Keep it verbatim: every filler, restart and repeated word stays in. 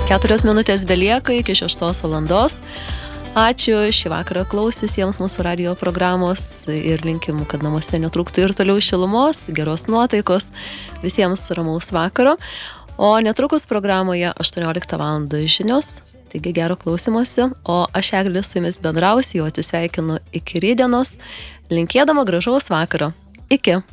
Keturios minutės belieka iki šeštos valandos. Ačiū šį vakarą klausiusiems mūsų radijo programos ir linkim, kad namuose netrūktų ir toliau šilumos, geros nuotaikos, visiems ramaus vakaro. O netrukus programoje aštuonioliktą valandą žinios, taigi gero klausymosi, o aš Eglė su jumis bendrausiu, jau atsisveikinu iki rytdienos, linkėdama gražaus vakaro. Iki.